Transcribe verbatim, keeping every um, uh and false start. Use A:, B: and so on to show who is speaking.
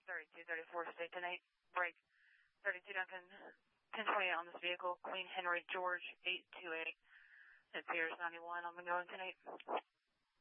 A: thirty-two thirty-four, stay ten eight, break. thirty-two Duncan, ten twenty-eight on this vehicle, Queen Henry George eight two eight. It appears ninety-one, I'm going ten eight.